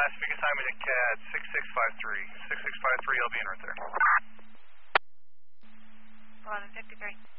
speak assignment to CAD 6653. 6653, I'll be in right there. 1153.